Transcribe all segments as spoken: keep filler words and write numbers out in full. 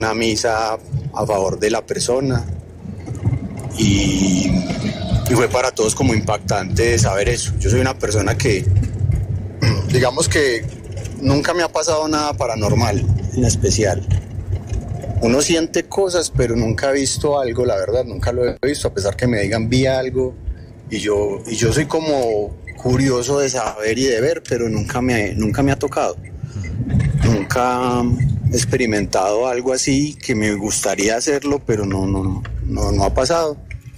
una misa a favor de la persona y, y fue para todos como impactante saber eso. Yo soy una persona que, digamos que nunca me ha pasado nada paranormal en especial. Uno siente cosas, pero nunca ha visto algo, la verdad, nunca lo he visto, a pesar que me digan vi algo, y yo, y yo soy como curioso de saber y de ver, pero nunca me, nunca me ha tocado. Nunca he experimentado algo así, que me gustaría hacerlo, pero no, no, no, no ha pasado.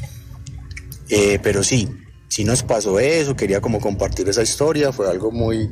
Eh, pero sí, sí nos pasó eso, quería como compartir esa historia, fue algo muy,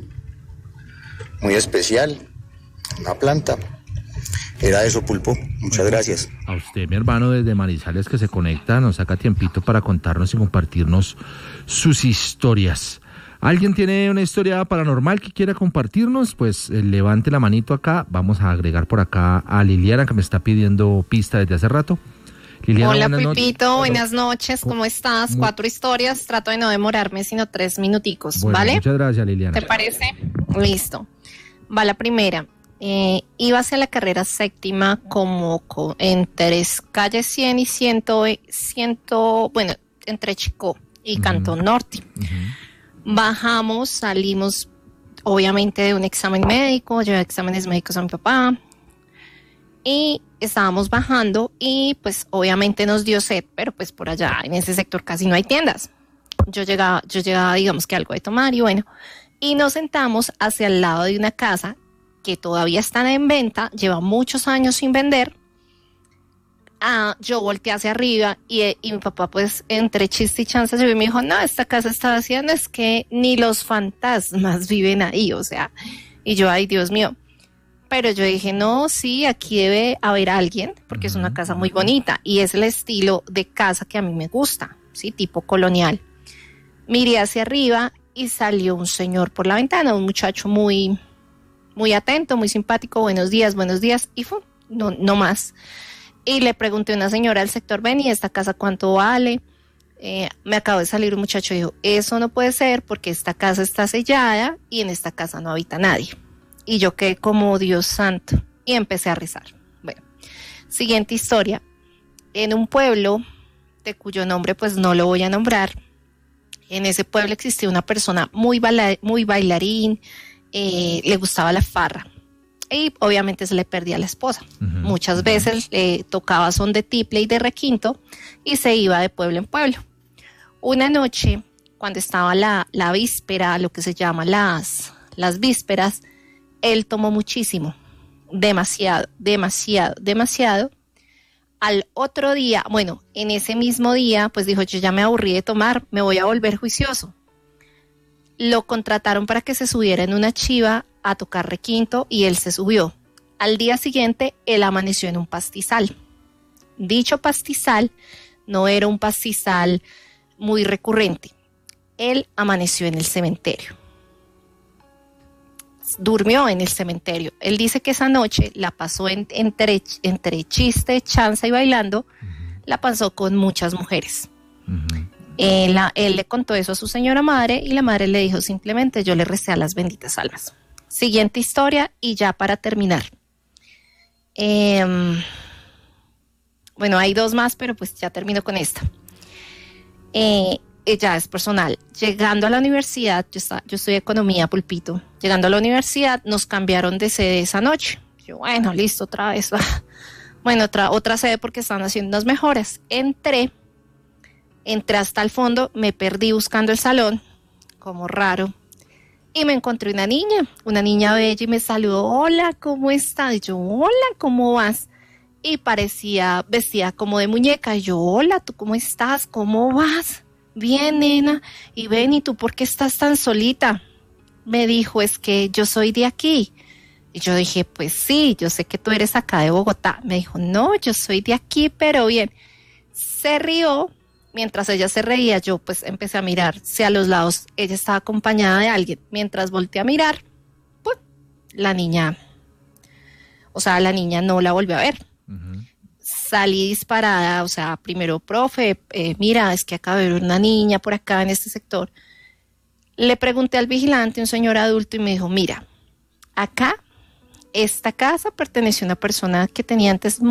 muy especial, una planta. Era eso, Pulpo. Muchas gracias. A usted, mi hermano, desde Manizales, que se conecta, nos saca tiempito para contarnos y compartirnos sus historias. ¿Alguien tiene una historia paranormal que quiera compartirnos? Pues eh, levante la manito acá. Vamos a agregar por acá a Liliana, que me está pidiendo pista desde hace rato. Liliana, hola, buenas Pulpito, noches. buenas noches, ¿cómo estás? Muy... Cuatro historias, trato de no demorarme sino tres minuticos, bueno, ¿vale? Muchas gracias, Liliana. ¿Te parece? Listo. Va la primera. Eh, iba hacia la carrera séptima como con, entre calle cien y cien, cien, bueno, entre Chicó y uh-huh. Cantón Norte. Uh-huh. Bajamos, salimos obviamente de un examen médico, llevé exámenes médicos a mi papá y estábamos bajando y pues obviamente nos dio sed, pero pues por allá en ese sector casi no hay tiendas. Yo llegaba, yo llegaba digamos que algo de tomar y bueno, y nos sentamos hacia el lado de una casa que todavía están en venta, lleva muchos años sin vender. Ah, yo volteé hacia arriba y, y mi papá pues entre chiste y chanza y me dijo, no, esta casa está vacía, no es que ni los fantasmas viven ahí, o sea, y yo, ay Dios mío, pero yo dije, no, sí, aquí debe haber alguien, porque es una casa muy bonita y es el estilo de casa que a mí me gusta, sí, tipo colonial. Miré hacia arriba y salió un señor por la ventana, un muchacho muy... muy atento, muy simpático, buenos días, buenos días, y fue, no, no más. Y le pregunté a una señora del sector, ven, ¿y esta casa cuánto vale? Eh, me acabo de salir un muchacho y dijo, eso no puede ser porque esta casa está sellada y en esta casa no habita nadie. Y yo quedé como, Dios santo, y empecé a rezar. Bueno, siguiente historia. En un pueblo, de cuyo nombre pues no lo voy a nombrar, en ese pueblo existía una persona muy, baila- muy bailarín, Eh, le gustaba la farra y obviamente se le perdía a la esposa. Uh-huh, Muchas uh-huh. veces le tocaba son de tiple y de requinto y se iba de pueblo en pueblo. Una noche, cuando estaba la, la víspera, lo que se llama las, las vísperas, él tomó muchísimo, demasiado, demasiado, demasiado. Al otro día, bueno, en ese mismo día, pues dijo, yo ya me aburrí de tomar, me voy a volver juicioso. Lo contrataron para que se subiera en una chiva a tocar requinto y él se subió. Al día siguiente, él amaneció en un pastizal. Dicho pastizal no era un pastizal muy recurrente. Él amaneció en el cementerio. Durmió en el cementerio. Él dice que esa noche la pasó en, entre, entre chiste, chanza y bailando, uh-huh. la pasó con muchas mujeres. Uh-huh. Él, él le contó eso a su señora madre y la madre le dijo simplemente yo le recé a las benditas almas. Siguiente historia y ya para terminar. Eh, bueno, hay dos más, pero pues ya termino con esta. Eh, ya es personal. Llegando a la universidad, yo, está, yo estudié economía, Pulpito. Llegando a la universidad nos cambiaron de sede esa noche. Yo, bueno, listo, otra vez. Bueno, otra, otra sede porque están haciendo unas mejoras. Entré. Entré hasta el fondo, me perdí buscando el salón, como raro, y me encontré una niña, una niña bella y me saludó, hola, ¿cómo estás? Y yo, hola, ¿cómo vas? Y parecía, vestía como de muñeca, y yo, hola, ¿tú cómo estás? ¿Cómo vas? Bien, nena, y ven, ¿y tú por qué estás tan solita? Me dijo, es que yo soy de aquí. Y yo dije, pues sí, yo sé que tú eres acá de Bogotá. Me dijo, no, yo soy de aquí, pero bien. Se rió. Mientras ella se reía, yo pues empecé a mirar hacia los lados. Ella estaba acompañada de alguien. Mientras volteé a mirar, pues, la niña, o sea, la niña no la volvió a ver. Uh-huh. Salí disparada, o sea, primero, profe, eh, mira, es que acaba de ver una niña por acá en este sector. Le pregunté al vigilante, un señor adulto, y me dijo, mira, acá esta casa perteneció a una persona que tenía antes